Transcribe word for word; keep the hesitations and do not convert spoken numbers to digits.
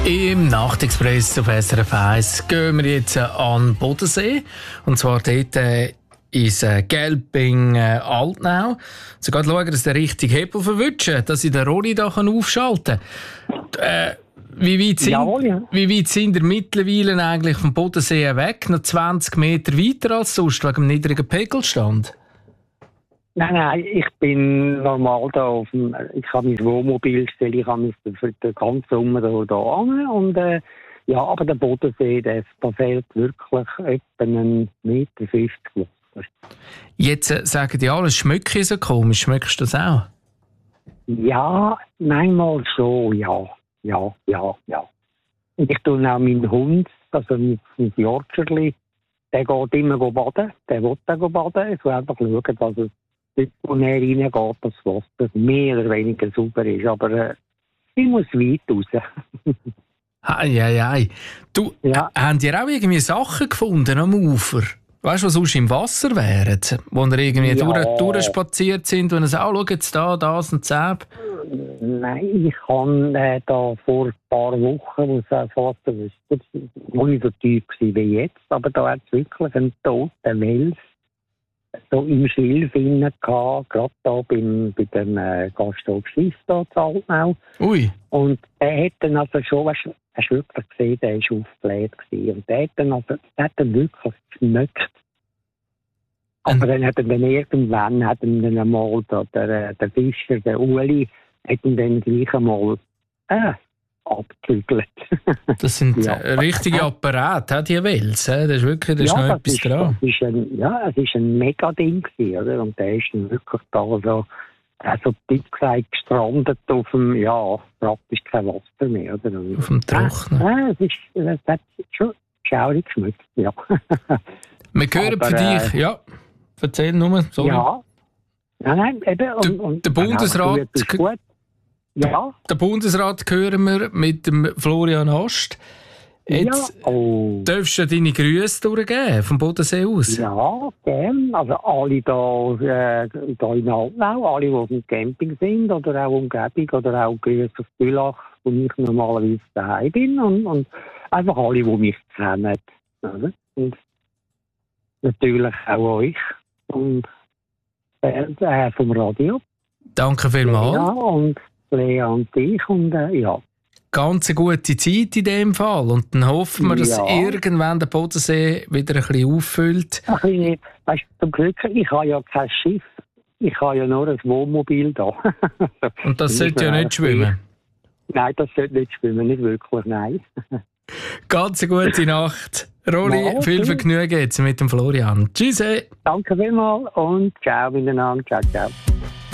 Im Nachtexpress auf S R F eins gehen wir jetzt an den Bodensee. Und zwar dort äh, ins äh, Gelbing äh, Altnau. So gerade schauen, dass der richtige Hebel verwünscht, dass ich den Rolli da aufschalten kann. Äh, wie, weit sind, Jawohl, ja. wie weit sind ihr mittlerweile eigentlich vom Bodensee weg? Noch zwanzig Meter weiter als sonst, wegen dem niedrigen Pegelstand? Nein, nein, ich bin normal da auf dem, ich habe mein Wohnmobil gestellt, ich habe mich für den ganzen Sommer da, da an und äh, ja, aber der Bodensee, der, da fehlt wirklich etwa einen Meter fünfzig Wasser. Jetzt äh, sagen die alle, es schmeckt so komisch, schmeckst du das auch? Ja, manchmal schon, ja, ja, ja, ja. Und ich tue auch meinen Hund, also mein, mein Yorkscherli, der geht immer baden, der will auch baden, ich will einfach schauen, dass es dort, wo er reingeht, das Wasser mehr oder weniger sauber ist. Aber äh, ich muss weit raus. Hei, hei, hei. Du, ja. äh, habt ihr auch irgendwie Sachen gefunden am Ufer? Weißt du, was sonst im Wasser wären? Wo ihr irgendwie ja. durch, durchspaziert sind und ihr auch, schau jetzt da, das und das. Nein, ich habe äh, da vor ein paar Wochen, wo es fast wo ich so tief war wie jetzt, aber da hat es wirklich einen toten Wels so im Schilf innen gehabt, gerade da beim, bei dem äh, Gasthof Schiff da in Altnau. Ui. Und der hat dann also schon, hast du wirklich gesehen, der war aufgebläht gewesen. Und der hat dann also, der hat dann wirklich geschmeckt. Aber dann hat er dann irgendwann, hat er dann einmal da, der, der Fischer, der Uli, hat ihn dann gleich einmal äh, abgezügelt. Das sind ja. richtige Apparate, die Wels. Das ist wirklich, da ist ja, noch das etwas ist, dran. Das ist ein, ja, es ist ein Mega-Ding gewesen, oder? Und der ist dann wirklich da so, also dick gesagt, gestrandet auf dem, ja, praktisch kein Wasser mehr, oder? Und auf dem Trocknen. Ja, es ist, es hat schon schaurig geschmeckt, ja. Wir hören Aber, für dich, äh, ja, erzähl nur, sorry. Ja, nein, nein, eben. Und, der, und, der Bundesrat... gut. Ja. Der Bundesrat hören wir mit dem Florian Ast. Jetzt ja. Oh. darfst du deine Grüße durchgeben, vom Bodensee aus. Ja, gerne. Also alle da, äh, da in Altnau, alle, die auf dem Camping sind oder auch Umgebung oder auch Grüße auf Bülach, wo ich normalerweise daheim bin und, und einfach alle, die mich kennen. Oder? Und natürlich auch euch und, äh, vom Radio. Danke vielmals. Ja, und Lea und dich und äh, ja. Ganz eine gute Zeit in dem Fall. Und dann hoffen wir, dass ja. irgendwann der Bodensee wieder ein bisschen auffüllt. Ach, weißt du, zum Glück, ich habe ja kein Schiff. Ich habe ja nur ein Wohnmobil da. Und das sollte ja nicht schwimmen? Nein, das sollte nicht schwimmen, nicht wirklich, nein. Ganz eine gute Nacht. Rolli, ja, okay. Viel Vergnügen jetzt mit dem Florian. Tschüss. Danke vielmals und ciao miteinander. Ciao, ciao.